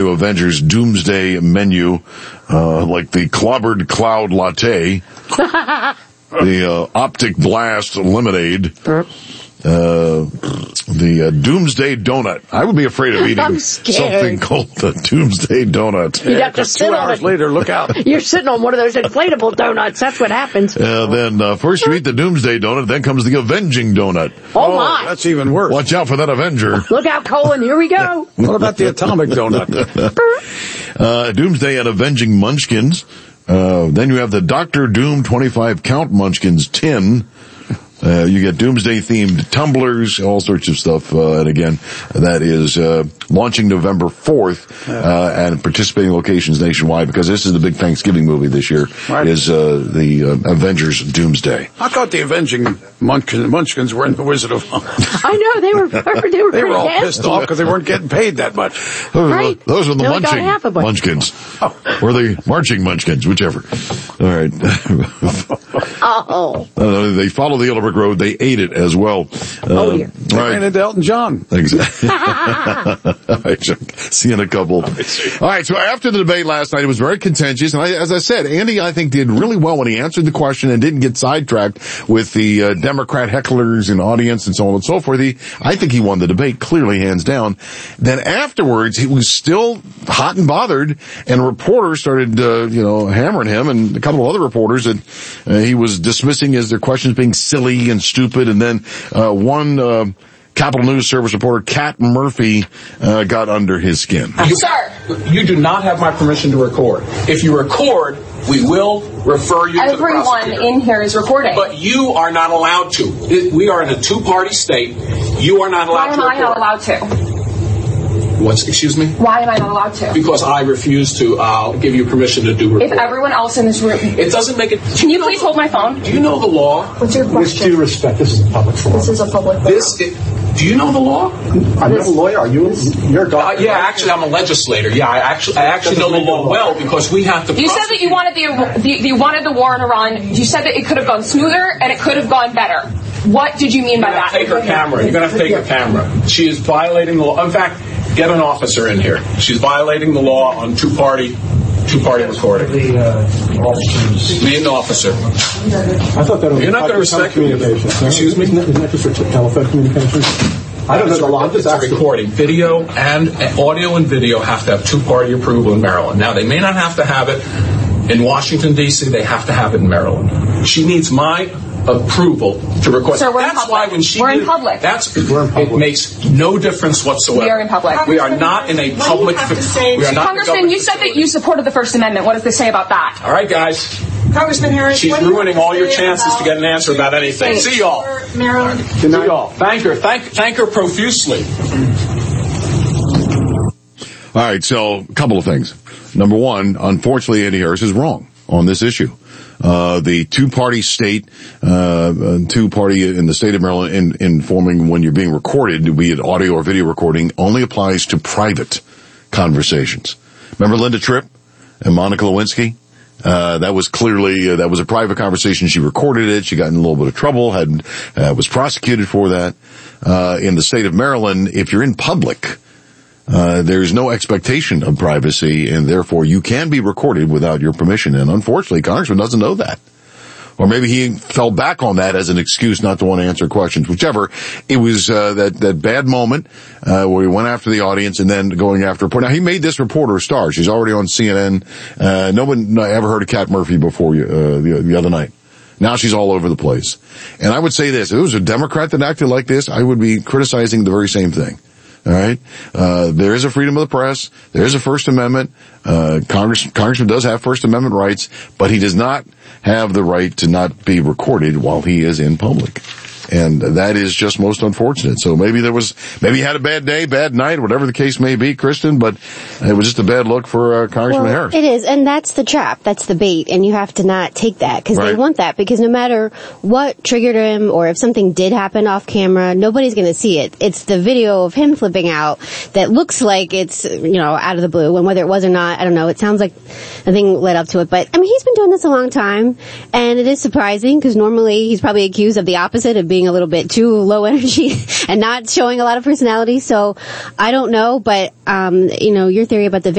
Avengers Doomsday menu, like the Clobbered Cloud Latte, the Optic Blast Lemonade, the Doomsday Donut. I would be afraid of eating something called the Doomsday Donut. You'd have to sit 2 hours later, look out. You're sitting on one of those inflatable donuts. That's what happens. Then first you eat the Doomsday Donut, then comes the Avenging Donut. Oh my. That's even worse. Watch out for that Avenger. Look out, Colin. Here we go. What about the Atomic Donut? Doomsday and Avenging Munchkins. Then you have the Dr. Doom 25 Count Munchkins tin. You get Doomsday-themed tumblers, all sorts of stuff. And again, that is launching November 4th and participating locations nationwide, because this is the big Thanksgiving movie this year, right. Is the Avengers Doomsday. I thought the Avenging Munchkins were in the Wizard of Oz. I know, they were all pissed off because they weren't getting paid that much. Right. Those are the Munching Munchkins. Or the Marching Munchkins, whichever. All right. They follow the Yellow Brick Road. They ate it as well. Dear. Right. And Elton John. Exactly. All right, Chuck. See you in a couple. All right, so after the debate last night, it was very contentious. And as I said, Andy, I think, did really well when he answered the question and didn't get sidetracked with the Democrat hecklers and audience and so on and so forth. I think he won the debate, clearly, hands down. Then afterwards, he was still hot and bothered, and reporters started, hammering him, and a couple of other reporters that he was dismissing as their questions being silly and stupid. And then one Capitol News Service reporter, Kat Murphy, got under his skin. Sir, you do not have my permission to record. If you record, we will refer you to the prosecutor. Everyone in here is recording. But you are not allowed to. We are in a two-party state. You are not allowed to record. Why am I not allowed to? Excuse me? Why am I not allowed to? Because I refuse to give you permission to do recording. If everyone else in this room... It doesn't make it... Can you please hold my phone? Do you know the law? What's your question? With due respect, this is a public forum. This is a public forum. Do you know the law? I'm not a lawyer. Are you? You're a doctor. Yeah, actually, I'm a legislator. Yeah, I actually know the law well, because we have to... You said that you wanted the war in Iran. You said that it could have gone smoother and it could have gone better. What did you mean by that? Take her camera. You're going to have to take her camera. She is violating the law. In fact, get an officer in here. She's violating the law on two-party recording. The officers. Me and the officer. I thought that was... You're not going to respect communications. Excuse me? Isn't that just for telephone communications? I don't know the law. It's recording. Video and audio and video have to have two-party approval in Maryland. Now, they may not have to have it in Washington, D.C. They have to have it in Maryland. She needs my approval to record. Sir, we're that's in public. Why when she we're in public. It makes no difference whatsoever. We are in public. We are not in a public... Congressman, you said that you supported the First Amendment. What does this say about that? All right, guys. Congressman Harris, she's ruining all your chances to get an answer about anything. See y'all. Maryland. See y'all. Thank her. Thank her profusely. All right, so a couple of things. Number one, unfortunately, Andy Harris is wrong on this issue. The two-party state, two-party in the state of Maryland informing when you're being recorded, be it audio or video recording, only applies to private conversations. Remember Linda Tripp and Monica Lewinsky? That was clearly, that was a private conversation. She recorded it. She got in a little bit of trouble, was prosecuted for that. In the state of Maryland, if you're in public, there's no expectation of privacy, and therefore you can be recorded without your permission. And unfortunately, Congressman doesn't know that. Or maybe he fell back on that as an excuse not to want to answer questions. Whichever, it was that bad moment where he went after the audience and then going after a report. Now, he made this reporter a star. She's already on CNN. No one ever heard of Kat Murphy before the other night. Now she's all over the place. And I would say this, if it was a Democrat that acted like this, I would be criticizing the very same thing. All right. There is a freedom of the press. There is a First Amendment. Congressman does have First Amendment rights, but he does not have the right to not be recorded while he is in public. And that is just most unfortunate. So maybe he had a bad day, bad night, whatever the case may be, Kristen, but it was just a bad look for Congressman Harris. It is, and that's the trap. That's the bait, and you have to not take that, because they want that, because no matter what triggered him, or if something did happen off camera, nobody's going to see it. It's the video of him flipping out that looks like it's, out of the blue, and whether it was or not, I don't know. It sounds like the thing led up to it, but, he's been doing this a long time, and it is surprising, because normally he's probably accused of the opposite, of being a little bit too low energy and not showing a lot of personality. So I don't know, but your theory about the